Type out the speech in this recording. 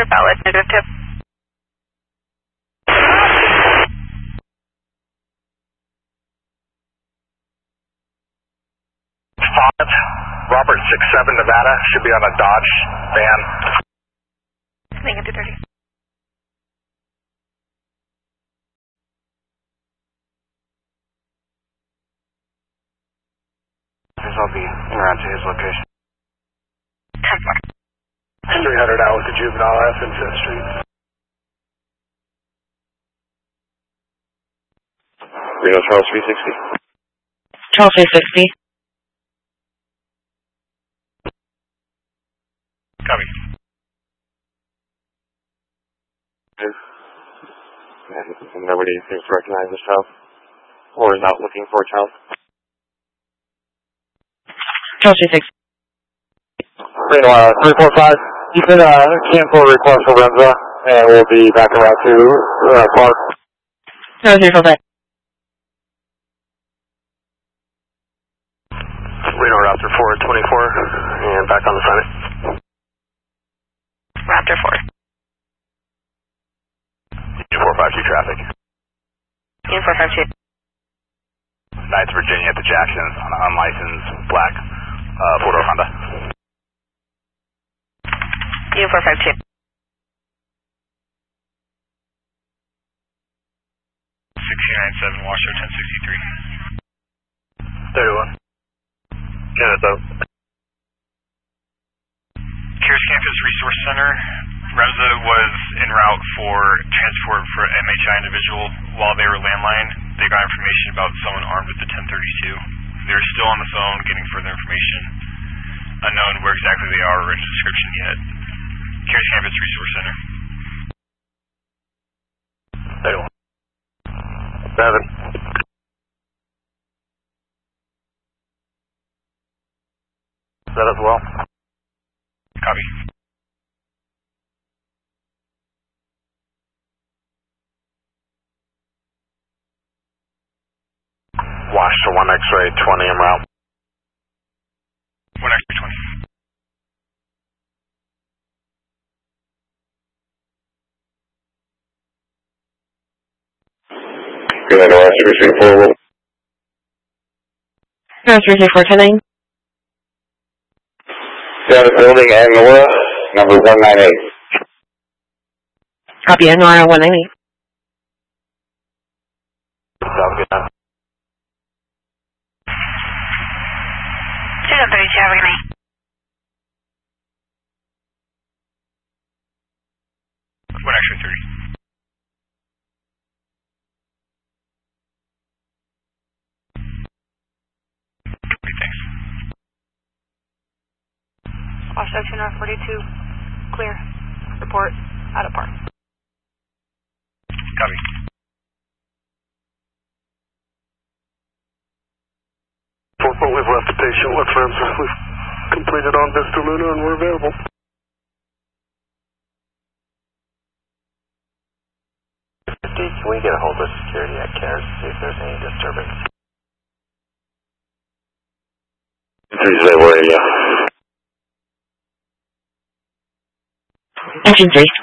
Valid, negative tip. Robert 67 Nevada should be on a Dodge van. Negative 230. I'll be en route to his location. 10-4. 300 out with the juvenile F in 5th Street. Reno Charles 360. Charles 360. Copy. Nobody seems to recognize this child, or is out looking for a child. Charles 360. Reno 345. You can cancel a request for Renza, and we'll be back around to Park. Charles 345. Reno Raptor 424, and back on the Senate. Raptor 4. U452 traffic. U452. Knights, Virginia at the Jacksons on an unlicensed black four-door Honda. U452. 1697 Washoe 1063. 31. Kenneth out. Kears Campus Resource Center. Remza was en route for transport for MHI individual. While they were landline, they got information about someone armed with the 1032. They're still on the phone getting further information. Unknown where exactly they are or a description yet. Kears Campus Resource Center. 31. 7. That as well. Copy. Wash to 1 X-ray 20 en route. 1 X-ray 20. Good night, West 334. Charles 334, 10-9. Down the building, Agnora, number 198. Copy, Nora 198. Sounds good. 232, have a good night. 1 X-ray 30. Thanks. Washoe 242. Clear. Report. Out of Park. Copy. We've left the patient with Remza. We've completed on Vista Luna and we're available. Can we get a hold of security at CARES to see if there's any disturbance? 3-0 radio. Engine 3.